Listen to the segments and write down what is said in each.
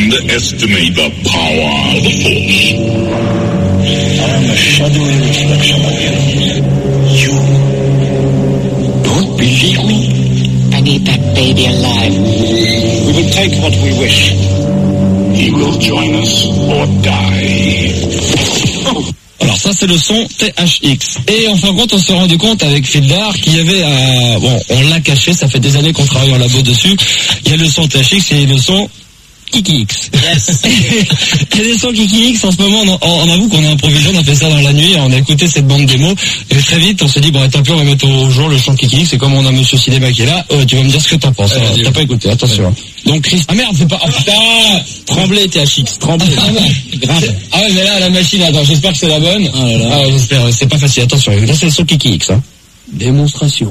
underestimate the power of the Force. I am a shadowy reflection of you. You don't believe me? I need that baby alive. We will take what we wish. He will join us or die. Alors ça c'est le son THX. Et en fin de compte on s'est rendu compte avec Fildar qu'il y avait bon on l'a caché, ça fait des années qu'on travaille en labo dessus. Il y a le son THX et le son KikiX. Yes. Il y a des sons KikiX en ce moment, on avoue qu'on a improvisé, on a fait ça dans la nuit, on a écouté cette bande démo et très vite on s'est dit bon tant pis on va mettre au jour le son KikiX. C'est comme on a Monsieur Cinéma qui est là, tu vas me dire ce que t'en penses. T'as pas écouté, attention. Donc Chris, ah merde c'est pas, oh putain, Tremblay THX, Tremblay. Grave. Ah ouais mais là la machine, attends j'espère que c'est la bonne. Ah là là. Ah, j'espère, c'est pas facile, attention, là c'est le son KikiX hein. Démonstration.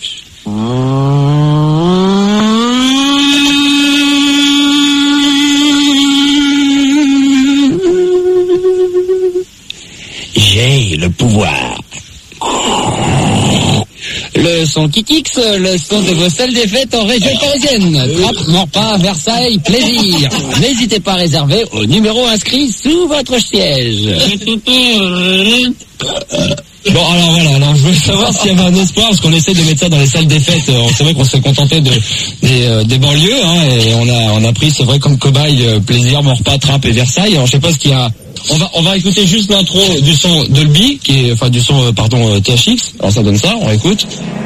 J'ai le pouvoir. Le son KikiX, le son de vos salles des fêtes en région parisienne. Trappes, Morpas, Versailles, plaisir. N'hésitez pas à réserver au numéro inscrit sous votre siège. Bon alors voilà, alors je voulais savoir s'il y avait un espoir parce qu'on essaie de mettre ça dans les salles des fêtes. C'est vrai qu'on s'est contenté des banlieues hein, et on a pris c'est vrai comme cobaye plaisir, Morpas, Trappes et Versailles. Alors je sais pas ce qu'il y a. On va écouter juste l'intro du son Dolby qui est du son THX. Alors ça donne ça, on écoute.